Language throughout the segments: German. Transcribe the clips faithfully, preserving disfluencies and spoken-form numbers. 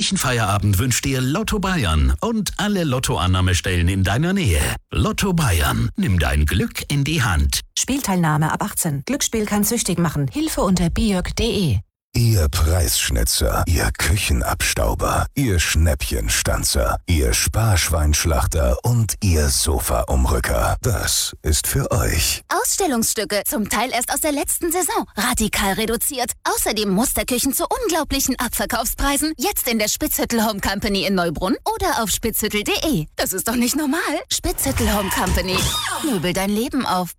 Kirchenfeierabend wünscht dir Lotto Bayern und alle Lottoannahmestellen in deiner Nähe. Lotto Bayern, nimm dein Glück in die Hand. Spielteilnahme ab achtzehn. Glücksspiel kann süchtig machen. Hilfe unter biog punkt de. Ihr Preisschnitzer, Ihr Küchenabstauber, Ihr Schnäppchenstanzer, Ihr Sparschweinschlachter und Ihr Sofaumrücker. Das ist für euch. Ausstellungsstücke, zum Teil erst aus der letzten Saison. Radikal reduziert. Außerdem Musterküchen zu unglaublichen Abverkaufspreisen. Jetzt in der Spitzhüttel Home Company in Neubrunn oder auf spitzhüttel punkt de. Das ist doch nicht normal. Spitzhüttel Home Company. Möbel dein Leben auf.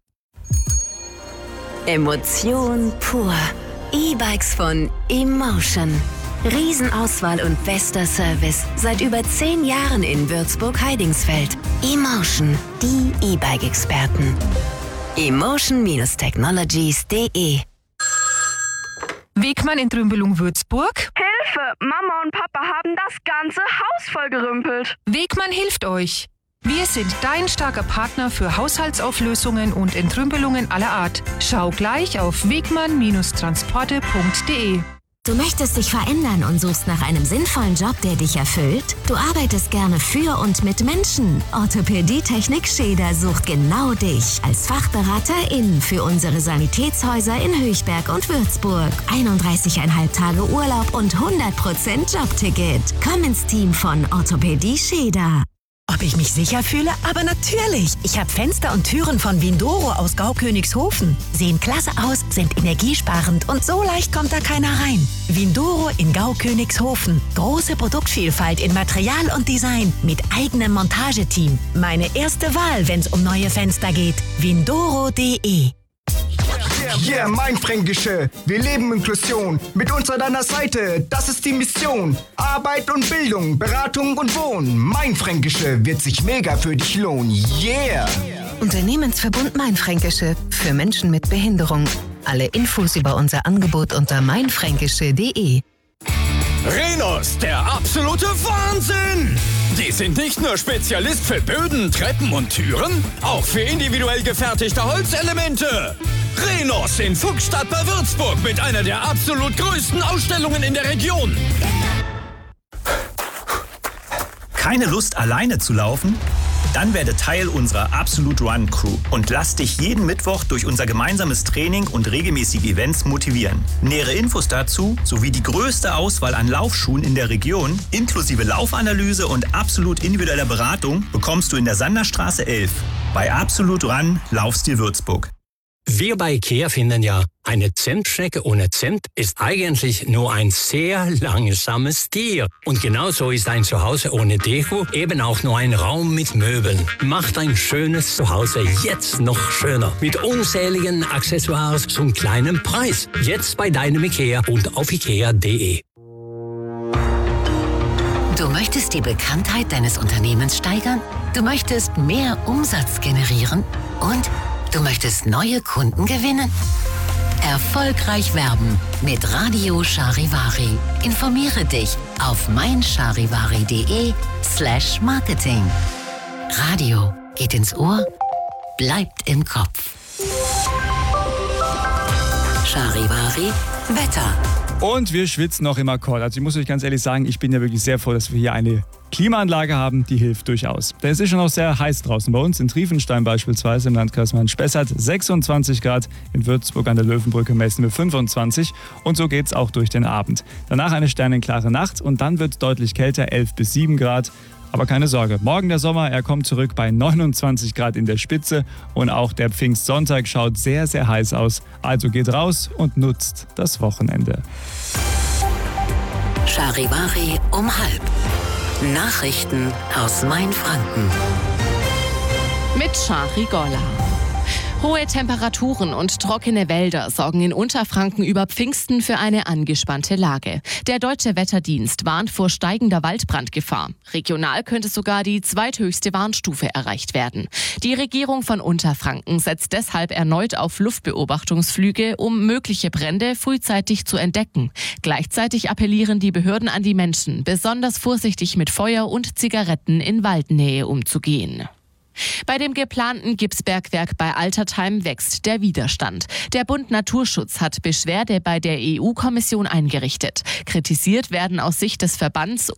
Emotion pur. E-Bikes von Emotion. Riesenauswahl und bester Service. Seit über zehn Jahren in Würzburg-Heidingsfeld. Emotion, die E-Bike-Experten. emotion Technologies punkt de. Wegmann in Trümbelung-Würzburg. Hilfe! Mama und Papa haben das ganze Haus vollgerümpelt. Wegmann hilft euch. Wir sind dein starker Partner für Haushaltsauflösungen und Entrümpelungen aller Art. Schau gleich auf wegmann Transporte punkt de. Du möchtest dich verändern und suchst nach einem sinnvollen Job, der dich erfüllt? Du arbeitest gerne für und mit Menschen. Orthopädie-Technik Scheder sucht genau dich als Fachberaterin für unsere Sanitätshäuser in Höchberg und Würzburg. einunddreißig Komma fünf Tage Urlaub und hundert Prozent Jobticket. Komm ins Team von Orthopädie Scheder. Ob ich mich sicher fühle? Aber natürlich. Ich habe Fenster und Türen von Windoro aus Gaukönigshofen. Sehen klasse aus, sind energiesparend und so leicht kommt da keiner rein. Windoro in Gaukönigshofen. Große Produktvielfalt in Material und Design mit eigenem Montageteam. Meine erste Wahl, wenn es um neue Fenster geht. Windoro punkt de. Yeah, Mainfränkische. Wir leben Inklusion. Mit uns an deiner Seite. Das ist die Mission. Arbeit und Bildung, Beratung und Wohnen. Mainfränkische wird sich mega für dich lohnen. Yeah! Unternehmensverbund Mainfränkische. Für Menschen mit Behinderung. Alle Infos über unser Angebot unter mainfränkische punkt de. Rhenus, der absolute Wahnsinn! Die sind nicht nur Spezialist für Böden, Treppen und Türen, auch für individuell gefertigte Holzelemente. Rhenus in Fuchsstadt bei Würzburg mit einer der absolut größten Ausstellungen in der Region. Keine Lust, alleine zu laufen? Dann werde Teil unserer Absolute Run Crew und lass dich jeden Mittwoch durch unser gemeinsames Training und regelmäßige Events motivieren. Nähere Infos dazu sowie die größte Auswahl an Laufschuhen in der Region, inklusive Laufanalyse und absolut individueller Beratung, bekommst du in der Sanderstraße elf. Bei Absolute Run Laufstil Würzburg. Wir bei IKEA finden ja, eine Zentschnecke ohne Zimt ist eigentlich nur ein sehr langsames Tier. Und genauso ist ein Zuhause ohne Deko eben auch nur ein Raum mit Möbeln. Macht ein schönes Zuhause jetzt noch schöner. Mit unzähligen Accessoires zum kleinen Preis. Jetzt bei deinem IKEA und auf ikea punkt de. Du möchtest die Bekanntheit deines Unternehmens steigern? Du möchtest mehr Umsatz generieren? Und du möchtest neue Kunden gewinnen? Erfolgreich werben mit Radio Charivari. Informiere dich auf meincharivari.de slash marketing. Radio geht ins Ohr, bleibt im Kopf. Charivari Wetter. Und wir schwitzen noch im Akkord. Also ich muss euch ganz ehrlich sagen, ich bin ja wirklich sehr froh, dass wir hier eine Klimaanlage haben, die hilft durchaus. Denn es ist schon noch sehr heiß draußen. Bei uns in Triefenstein beispielsweise im Landkreis Main-Spessart sechsundzwanzig Grad. In Würzburg an der Löwenbrücke messen wir fünfundzwanzig. Und so geht's auch durch den Abend. Danach eine sternenklare Nacht und dann wird es deutlich kälter, elf bis sieben Grad. Aber keine Sorge, morgen der Sommer, er kommt zurück bei neunundzwanzig Grad in der Spitze und auch der Pfingstsonntag schaut sehr, sehr heiß aus. Also geht raus und nutzt das Wochenende. Charivari um halb. Nachrichten aus Mainfranken. Mit Shari Golla. Hohe Temperaturen und trockene Wälder sorgen in Unterfranken über Pfingsten für eine angespannte Lage. Der Deutsche Wetterdienst warnt vor steigender Waldbrandgefahr. Regional könnte sogar die zweithöchste Warnstufe erreicht werden. Die Regierung von Unterfranken setzt deshalb erneut auf Luftbeobachtungsflüge, um mögliche Brände frühzeitig zu entdecken. Gleichzeitig appellieren die Behörden an die Menschen, besonders vorsichtig mit Feuer und Zigaretten in Waldnähe umzugehen. Bei dem geplanten Gipsbergwerk bei Altertheim wächst der Widerstand. Der Bund Naturschutz hat Beschwerde bei der E U-Kommission eingerichtet. Kritisiert werden aus Sicht des Verbands